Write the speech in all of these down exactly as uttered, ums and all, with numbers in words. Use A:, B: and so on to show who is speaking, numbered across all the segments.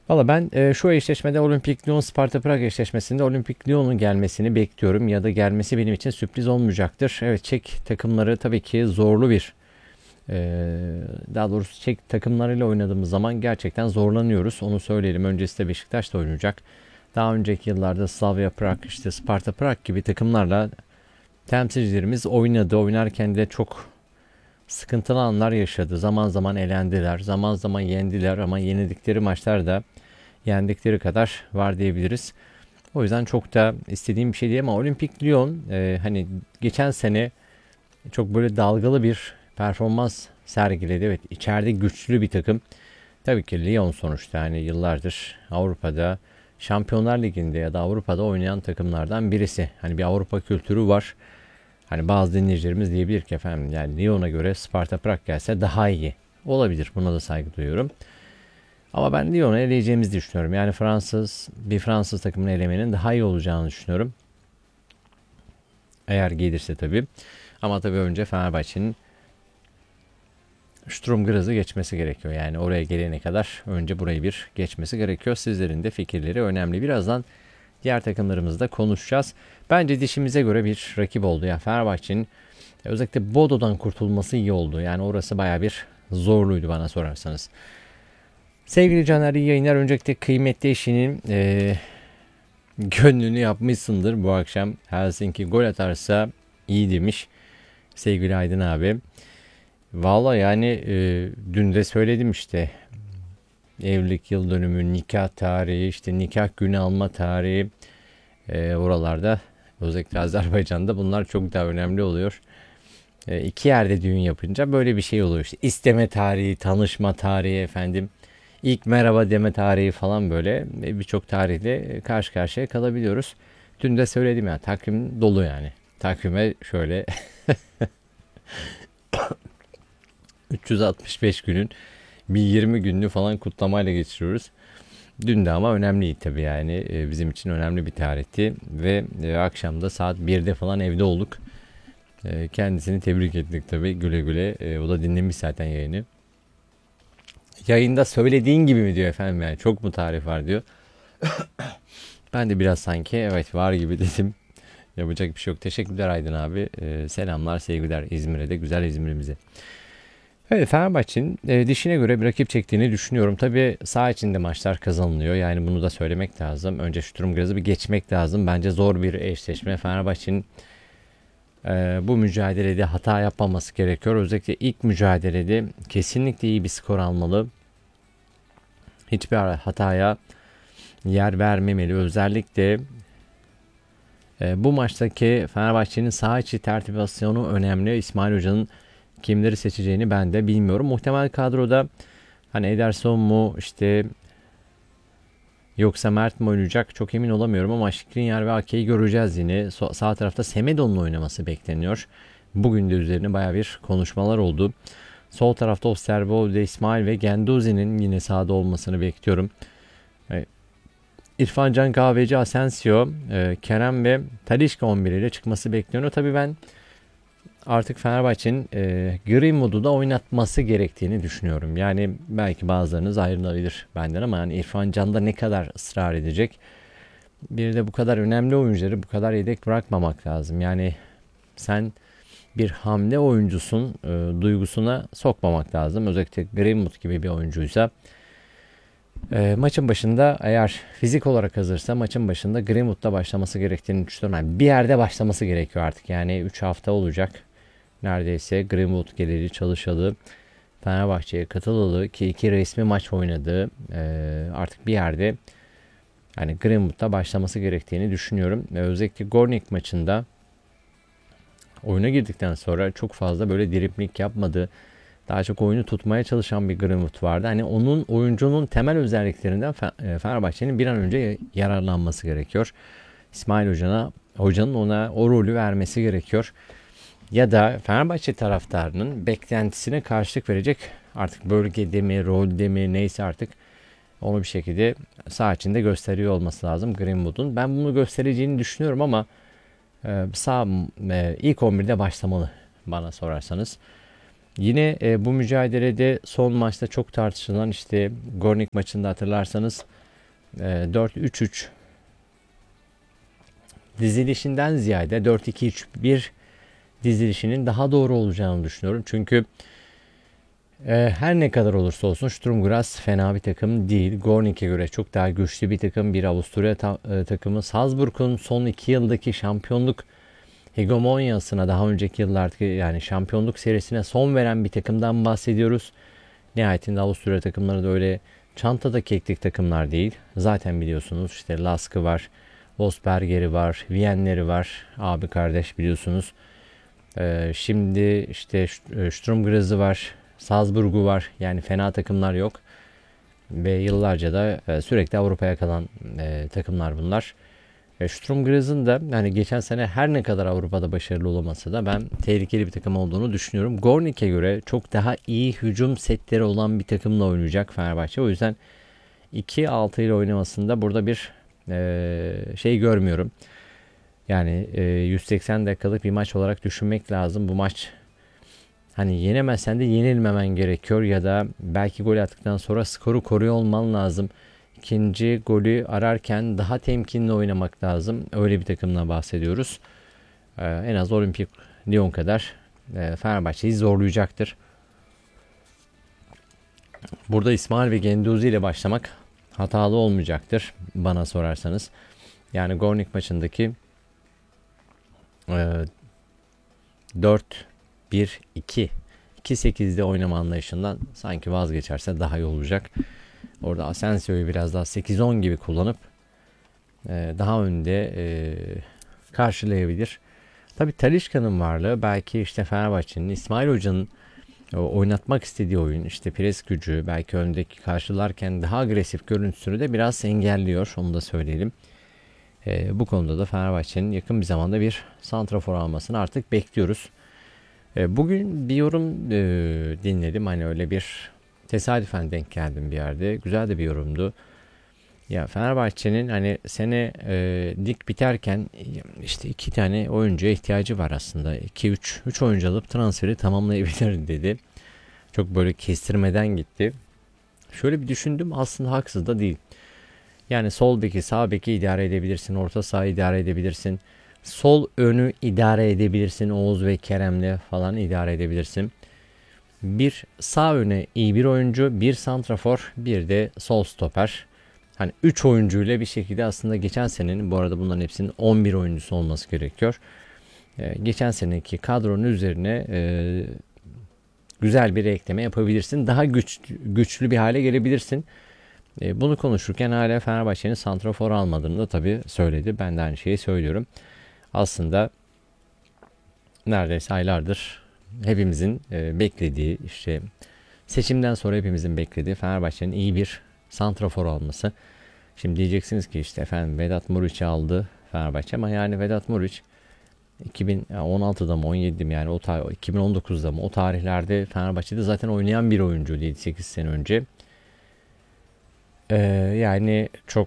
A: Valla ben e, şu eşleşmede Olimpik Lyon Sparta Prag eşleşmesinde Olimpik Lyon'un gelmesini bekliyorum ya da gelmesi benim için sürpriz olmayacaktır. Evet, Çek takımları tabii ki zorlu bir e, daha doğrusu Çek takımlarıyla oynadığımız zaman gerçekten zorlanıyoruz. Onu söyleyelim. Öncesi de Beşiktaş da oynayacak. Daha önceki yıllarda Slavia Prag, işte Sparta Prag gibi takımlarla temsilcilerimiz oynadı. Oynarken de çok sıkıntılı anlar yaşadı. Zaman zaman elendiler, zaman zaman yendiler ama yenildikleri maçlar da yendikleri kadar var diyebiliriz. O yüzden çok da istediğim bir şey değil ama Olimpik Lyon e, hani geçen sene çok böyle dalgalı bir performans sergiledi. Evet, içeride güçlü bir takım. Tabii ki Lyon sonuçta hani yıllardır Avrupa'da Şampiyonlar Ligi'nde ya da Avrupa'da oynayan takımlardan birisi. Hani bir Avrupa kültürü var. Hani bazı dinleyicilerimiz diyebilir ki efendim yani Lyon'a göre Sparta Prag gelse daha iyi. Olabilir. Buna da saygı duyuyorum. Ama ben Lyon'u eleyeceğimizi düşünüyorum. Yani Fransız bir Fransız takımını elemenin daha iyi olacağını düşünüyorum. Eğer gelirse tabii. Ama tabii önce Fenerbahçe'nin Sturm Graz'ı geçmesi gerekiyor. Yani oraya gelene kadar önce burayı bir geçmesi gerekiyor. Sizlerin de fikirleri önemli. Birazdan diğer takımlarımızda konuşacağız. Bence dişimize göre bir rakip oldu. Yani Fenerbahçe'nin özellikle Bodo'dan kurtulması iyi oldu. Yani orası baya bir zorluydu bana sorarsanız. Sevgili Caner, iyi yayınlar. Öncelikle kıymetli eşinin e, gönlünü yapmışsındır bu akşam. Helsinki gol atarsa iyi demiş sevgili Aydın abi. Valla yani e, dün de söyledim işte. Evlilik yıl dönümü, nikah tarihi, işte nikah günü alma tarihi e, oralarda özellikle Azerbaycan'da bunlar çok daha önemli oluyor. E, iki yerde düğün yapınca böyle bir şey oluyor işte. İsteme tarihi, tanışma tarihi efendim. İlk merhaba deme tarihi falan böyle birçok tarihle karşı karşıya kalabiliyoruz. Dün de söyledim ya, takvim dolu yani. Takvime şöyle üç yüz altmış beş günün bir yirmi gününü falan kutlamayla geçiriyoruz. Dün de ama önemliydi tabii yani bizim için önemli bir tarihti ve akşamda saat birde falan evde olduk. Kendisini tebrik ettik tabii, güle güle. O da dinlemiş zaten yayını. Yayında söylediğin gibi mi diyor efendim, yani çok mu tarif var diyor. Ben de biraz sanki evet var gibi dedim. Yapacak bir şey yok. Teşekkürler Aydın abi. Ee, selamlar, sevgiler İzmir'e de, güzel İzmir'imize. Evet, Fenerbahçe'nin e, dişine göre bir rakip çektiğini düşünüyorum. Tabii saha içinde maçlar kazanılıyor. Yani bunu da söylemek lazım. Önce Sturm Graz'ı bir geçmek lazım. Bence zor bir eşleşme. Fenerbahçe'nin e, bu mücadelede hata yapmaması gerekiyor. Özellikle ilk mücadelede kesinlikle iyi bir skor almalı. Hiçbir hataya yer vermemeli. Özellikle e, bu maçtaki Fenerbahçe'nin saha içi tertibasyonu önemli. İsmail Hoca'nın kimleri seçeceğini ben de bilmiyorum. Muhtemel kadroda hani Ederson mu işte yoksa Mert mi oynayacak çok emin olamıyorum ama Skriniar ve Ake'yi göreceğiz yine. So- sağ tarafta Semedo'nun oynaması bekleniyor. Bugün de üzerine baya bir konuşmalar oldu. Sol tarafta Osterwolde, İsmail ve Genduzi'nin yine sahada olmasını bekliyorum. Evet. İrfan Can Kahveci, Asensio, e, Kerem ve Talisca on bir ile çıkması bekleniyor. Tabii ben artık Fenerbahçe'nin e, Greenwood'u da oynatması gerektiğini düşünüyorum. Yani belki bazılarınız ayrılabilir benden ama yani İrfan Can'da ne kadar ısrar edecek? Bir de bu kadar önemli oyuncuları bu kadar yedek bırakmamak lazım. Yani sen bir hamle oyuncusun e, duygusuna sokmamak lazım. Özellikle Greenwood gibi bir oyuncuysa e, maçın başında eğer fizik olarak hazırsa maçın başında Greenwood'da başlaması gerektiğini düşünüyorum. Yani bir yerde başlaması gerekiyor artık. Yani üç hafta olacak. Neredeyse Greenwood geleli çalışalı, Fenerbahçe'ye katılalı ki iki resmi maç oynadı. Ee, artık bir yerde yani Greenwood'da başlaması gerektiğini düşünüyorum. Ve özellikle Gornik maçında oyuna girdikten sonra çok fazla böyle dripling yapmadı. Daha çok oyunu tutmaya çalışan bir Greenwood vardı. Hani onun oyuncunun temel özelliklerinden Fenerbahçe'nin bir an önce yararlanması gerekiyor. İsmail Hoca'na, hocanın ona o rolü vermesi gerekiyor. Ya da Fenerbahçe taraftarının beklentisine karşılık verecek artık bölgede mi, rolde mi neyse artık onu bir şekilde saha içinde gösteriyor olması lazım Greenwood'un. Ben bunu göstereceğini düşünüyorum ama e, sağ e, ilk on birde başlamalı bana sorarsanız. Yine e, bu mücadelede son maçta çok tartışılan işte Gornik maçında hatırlarsanız e, dört üç üç dizilişinden ziyade dört iki üç bir dizilişinin daha doğru olacağını düşünüyorum. Çünkü e, her ne kadar olursa olsun Sturm Graz fena bir takım değil. Gornik'e göre çok daha güçlü bir takım. Bir Avusturya ta- e, takımı. Salzburg'un son iki yıldaki şampiyonluk hegemonyasına, daha önceki yıllardaki yani şampiyonluk serisine son veren bir takımdan bahsediyoruz. Nihayetinde Avusturya takımları da öyle çantada keklik takımlar değil. Zaten biliyorsunuz işte Lask'ı var, Wolfsberger'i var, Viyenler'i var. Abi kardeş biliyorsunuz. Ee, şimdi işte Sturm Graz'ı var, Salzburg'u var. Yani fena takımlar yok. Ve yıllarca da e, sürekli Avrupa'ya kalan e, takımlar bunlar. E, Sturm Graz'ın da yani geçen sene her ne kadar Avrupa'da başarılı olamasa da ben tehlikeli bir takım olduğunu düşünüyorum. Gornik'e göre çok daha iyi hücum setleri olan bir takımla oynayacak Fenerbahçe. O yüzden iki altı ile oynamasında burada bir e, şey görmüyorum. Yani e, yüz seksen dakikalık bir maç olarak düşünmek lazım. Bu maç hani yenemezsen de yenilmemen gerekiyor ya da belki gol attıktan sonra skoru koruyor olman lazım. İkinci golü ararken daha temkinli oynamak lazım. Öyle bir takımla bahsediyoruz. Ee, en az Olimpik Lyon kadar e, Fenerbahçe'yi zorlayacaktır. Burada İsmail ve Genduzi ile başlamak hatalı olmayacaktır bana sorarsanız. Yani Gornik maçındaki e, dört bir iki iki sekizde oynama anlayışından sanki vazgeçerse daha iyi olacak. Orada Asensio'yu biraz daha sekiz on gibi kullanıp e, daha önde e, karşılayabilir. Tabii Talisca'nın varlığı belki işte Fenerbahçe'nin, İsmail Hoca'nın oynatmak istediği oyun, işte pres gücü, belki öndeki karşılarken daha agresif görüntüsünü de biraz engelliyor. Onu da söyleyelim. E, bu konuda da Fenerbahçe'nin yakın bir zamanda bir santrafor almasını artık bekliyoruz. E, bugün bir yorum e, dinledim. Hani öyle bir tesadüfen denk geldim bir yerde. Güzel de bir yorumdu. Ya Fenerbahçe'nin hani sene e, lig biterken işte iki tane oyuncuya ihtiyacı var aslında. iki üç üç oyuncu alıp transferi tamamlayabilir dedi. Çok böyle kestirmeden gitti. Şöyle bir düşündüm, aslında haksız da değil. Yani sol beki, sağ beki idare edebilirsin. Orta sahayı idare edebilirsin. Sol önü idare edebilirsin. Oğuz ve Kerem'le falan idare edebilirsin. Bir sağ öne iyi bir oyuncu, bir santrafor, bir de sol stoper. Hani üç oyuncuyla bir şekilde aslında geçen senenin, bu arada bunların hepsinin on bir oyuncusu olması gerekiyor. Ee, geçen seneki kadronun üzerine e, güzel bir ekleme yapabilirsin. Daha güç, güçlü bir hale gelebilirsin. E, bunu konuşurken hala Fenerbahçe'nin santrafor almadığını da tabii söyledi. Ben de aynı şeyi söylüyorum. Aslında neredeyse aylardır hepimizin e, beklediği, işte seçimden sonra hepimizin beklediği Fenerbahçe'nin iyi bir santrafor alması. Şimdi diyeceksiniz ki işte efendim Vedat Muriç'i aldı Fenerbahçe, ama yani Vedat Muriç iki bin on altıda mı on yedide mi, yani o tar- iki bin on dokuzda mı, o tarihlerde Fenerbahçe'de zaten oynayan bir oyuncu yedi sekiz sene önce. Ee, yani çok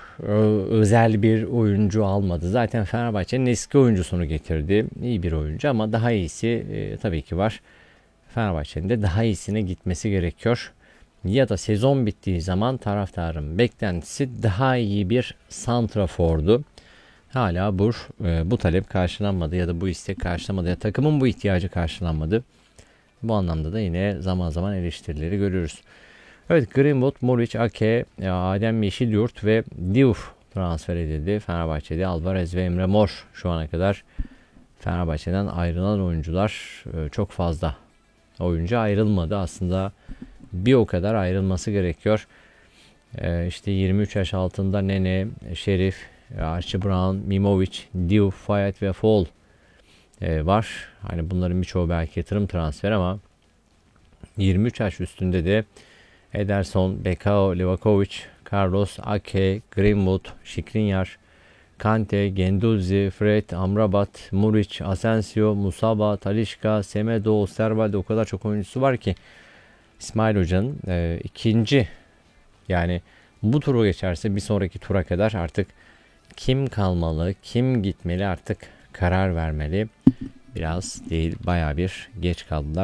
A: özel bir oyuncu almadı. Zaten Fenerbahçe'nin eski oyuncusunu getirdi. İyi bir oyuncu ama daha iyisi e, tabii ki var. Fenerbahçe'nin de daha iyisine gitmesi gerekiyor. Ya da sezon bittiği zaman taraftarın beklentisi daha iyi bir santrafordu. Hala bu, e, bu talep karşılanmadı ya da bu istek karşılanmadı ya takımın bu ihtiyacı karşılanmadı. Bu anlamda da yine zaman zaman eleştirileri görüyoruz. Evet, Greenwood, Muric, Ake, Adem Yeşilyurt ve Diouf transfer edildi. Fenerbahçe'de Alvarez ve Emre Mor şu ana kadar Fenerbahçe'den ayrılan oyuncular çok fazla. Oyuncu ayrılmadı. Aslında bir o kadar ayrılması gerekiyor. İşte yirmi üç yaş altında Nene, Şerif, Archie Brown, Mimovic, Diouf, Fayet ve Fall var. Hani bunların birçoğu belki yatırım transfer ama yirmi üç yaş üstünde de Ederson, Bekao, Livakovic, Carlos, Ake, Greenwood, Skriniar, Kante, Genduzi, Fred, Amrabat, Muric, Asensio, Musaba, Talisca, Semedo, Osterwalde, o kadar çok oyuncusu var ki İsmail Hoca'nın e, ikinci, yani bu turu geçerse bir sonraki tura kadar artık kim kalmalı, kim gitmeli artık karar vermeli. Biraz değil, baya bir geç kaldılar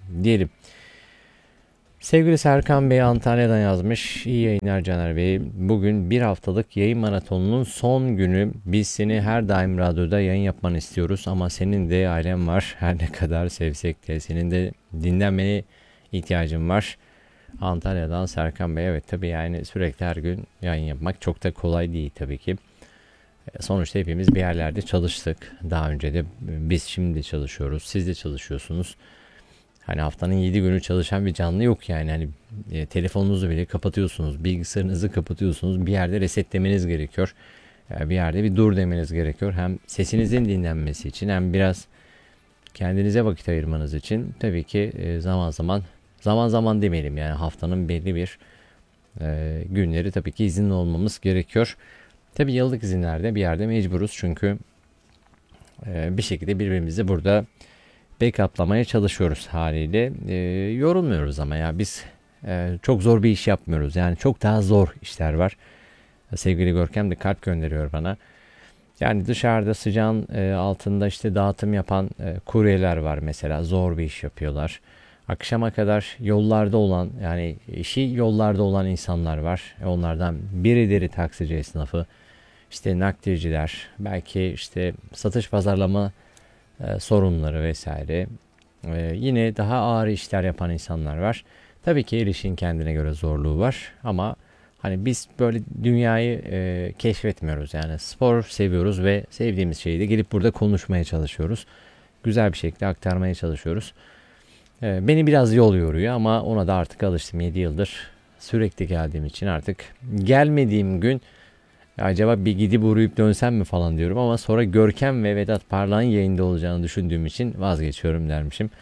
A: diyelim. Sevgili Serkan Bey Antalya'dan yazmış. İyi yayınlar Caner Bey. Bugün bir haftalık yayın maratonunun son günü. Biz seni her daim radyoda yayın yapmanı istiyoruz. Ama senin de ailen var. Her ne kadar sevsek de senin de dinlenmene ihtiyacın var. Antalya'dan Serkan Bey. Evet tabii yani sürekli her gün yayın yapmak çok da kolay değil tabii ki. Sonuçta hepimiz bir yerlerde çalıştık. Daha önce de biz şimdi çalışıyoruz. Siz de çalışıyorsunuz. Hani haftanın yedi günü çalışan bir canlı yok yani. Hani e, telefonunuzu bile kapatıyorsunuz, bilgisayarınızı kapatıyorsunuz. Bir yerde resetlemeniz gerekiyor. Yani bir yerde bir dur demeniz gerekiyor. Hem sesinizin dinlenmesi için hem biraz kendinize vakit ayırmanız için tabii ki e, zaman zaman zaman zaman demeyelim yani haftanın belli bir e, günleri tabii ki izinli olmamız gerekiyor. Tabii yıllık izinlerde bir yerde mecburuz çünkü e, bir şekilde birbirimizi burada backup'lamaya çalışıyoruz haliyle. E, yorulmuyoruz ama ya biz e, çok zor bir iş yapmıyoruz. Yani çok daha zor işler var. Sevgili Görkem de kalp gönderiyor bana. Yani dışarıda sıcağın e, altında işte dağıtım yapan e, kuryeler var mesela. Zor bir iş yapıyorlar. Akşama kadar yollarda olan yani işi yollarda olan insanlar var. E, onlardan birileri taksici esnafı. İşte nakliyeciler, belki işte satış pazarlama e, sorunları vesaire. E, yine daha ağır işler yapan insanlar var. Tabii ki her işin kendine göre zorluğu var ama hani biz böyle dünyayı e, keşfetmiyoruz. Yani spor seviyoruz ve sevdiğimiz şeyi de gelip burada konuşmaya çalışıyoruz. Güzel bir şekilde aktarmaya çalışıyoruz. E, beni biraz yol yoruyor ama ona da artık alıştım. yedi yıldır sürekli geldiğim için artık gelmediğim gün acaba bir gidip uğrayıp dönsem mi falan diyorum ama sonra Görkem ve Vedat Parlak'ın yayında olacağını düşündüğüm için vazgeçiyorum dermişim.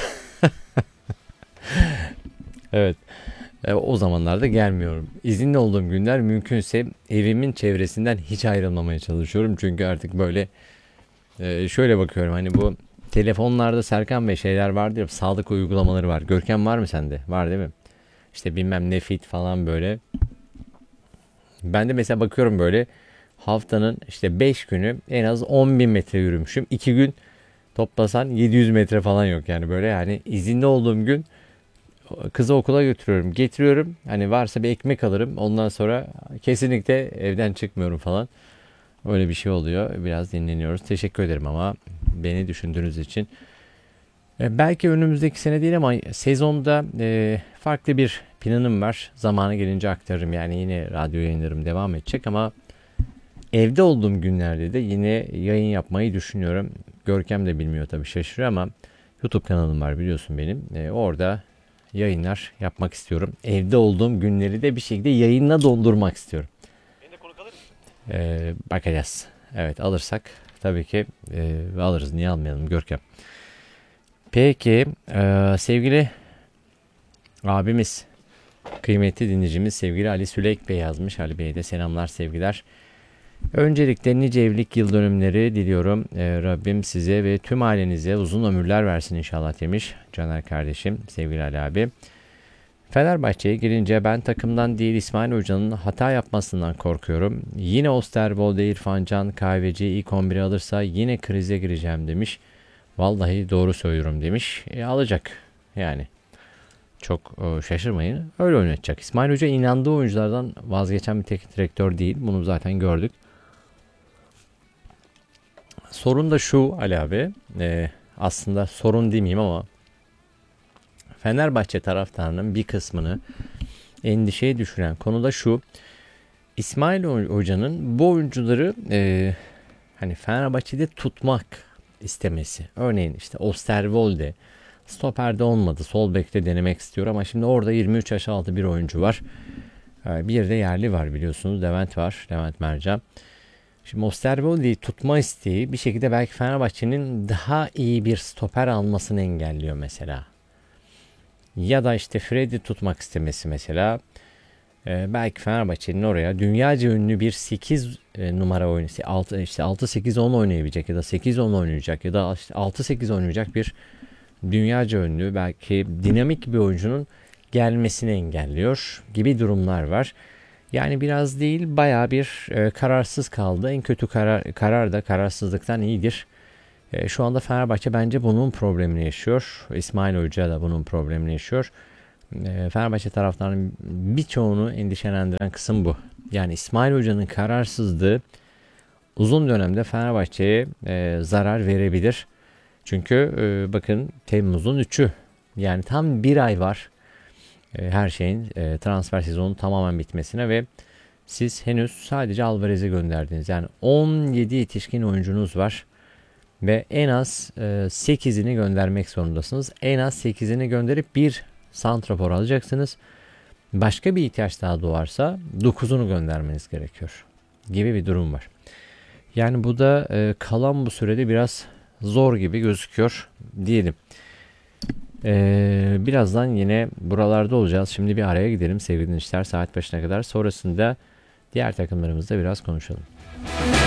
A: Evet. E, o zamanlarda gelmiyorum. İzinli olduğum günler mümkünse evimin çevresinden hiç ayrılmamaya çalışıyorum. Çünkü artık böyle e, şöyle bakıyorum hani bu telefonlarda Serkan Bey şeyler vardır ya, sağlık uygulamaları var. Görkem var mı sende? Var değil mi? İşte bilmem ne fit falan böyle. Ben de mesela bakıyorum böyle haftanın işte beş günü en az on bin metre yürümüşüm. iki gün toplasan yedi yüz metre falan yok yani böyle yani izinli olduğum gün kızı okula götürüyorum, getiriyorum. Hani varsa bir ekmek alırım. Ondan sonra kesinlikle evden çıkmıyorum falan. Öyle bir şey oluyor. Biraz dinleniyoruz. Teşekkür ederim ama beni düşündüğünüz için. E, belki önümüzdeki sene değil ama sezonda e, farklı bir planım var. Zamanı gelince aktarırım. Yani yine radyo yayınlarım devam edecek ama evde olduğum günlerde de yine yayın yapmayı düşünüyorum. Görkem de bilmiyor tabii, şaşırıyor ama YouTube kanalım var biliyorsun benim. E, orada yayınlar yapmak istiyorum. Evde olduğum günleri de bir şekilde yayınla doldurmak istiyorum.
B: Beni de konuk alır mısın?
A: Ee, bakacağız. Evet alırsak tabii ki e, alırız. Niye almayalım Görkem? Peki e, sevgili abimiz, kıymetli dinleyicimiz sevgili Ali Süleyk Bey yazmış. Ali Bey'e de selamlar sevgiler. Öncelikle nice evlilik yıl dönümleri diliyorum. Ee, Rabbim size ve tüm ailenize uzun ömürler versin inşallah demiş Caner kardeşim, sevgili Ali abi. Fenerbahçe'ye girince ben takımdan değil İsmail Hoca'nın hata yapmasından korkuyorum. Yine Osterwolde, İrfan Can, Kahveci ilk on biri alırsa yine krize gireceğim demiş. Vallahi doğru söylüyorum demiş. E, alacak yani. Çok e, şaşırmayın. Öyle oynatacak. İsmail Hoca inandığı oyunculardan vazgeçen bir teknik direktör değil. Bunu zaten gördük. Sorun da şu Ali abi. E, aslında sorun demeyeyim ama Fenerbahçe taraftarının bir kısmını endişeye düşüren konu da şu. İsmail Hoca'nın bu oyuncuları e, hani Fenerbahçe'de tutmak istemesi. Örneğin işte Osterwolde stoperde olmadı. Sol bekte denemek istiyor ama şimdi orada yirmi üç yaş altı bir oyuncu var. E, bir de yerli var biliyorsunuz. Levent var. Levent Mercan. Şimdi Osterwolde'yi tutma isteği bir şekilde belki Fenerbahçe'nin daha iyi bir stoper almasını engelliyor mesela. Ya da işte Fred'i tutmak istemesi mesela. Ee, belki Fenerbahçe'nin oraya dünyaca ünlü bir sekiz e, numara oyuncusu, altı, işte altı sekiz on oynayabilecek ya da sekiz on oynayacak ya da işte altı sekiz oynayacak bir dünyaca ünlü belki dinamik bir oyuncunun gelmesini engelliyor gibi durumlar var. Yani biraz değil bayağı bir e, kararsız kaldı. En kötü karar, karar da kararsızlıktan iyidir E, şu anda Fenerbahçe bence bunun problemini yaşıyor. İsmail Hoca da bunun problemini yaşıyor. E, Fenerbahçe taraftarının birçoğunu endişelendiren kısım bu. Yani İsmail Hoca'nın kararsızlığı uzun dönemde Fenerbahçe'ye e, zarar verebilir. Çünkü e, bakın Temmuz'un üçü, yani tam bir ay var e, her şeyin e, transfer sezonu tamamen bitmesine ve siz henüz sadece Alvarez'i gönderdiniz. Yani on yedi yetişkin oyuncunuz var ve en az e, sekizini göndermek zorundasınız. En az sekizini gönderip bir santrafor alacaksınız. Başka bir ihtiyaç daha doğarsa dokuzunu göndermeniz gerekiyor gibi bir durum var. Yani bu da e, kalan bu sürede biraz zor gibi gözüküyor diyelim. Ee, birazdan yine buralarda olacağız. Şimdi bir araya gidelim sevgili dinleyiciler, saat başına kadar. Sonrasında diğer takımlarımızda biraz konuşalım.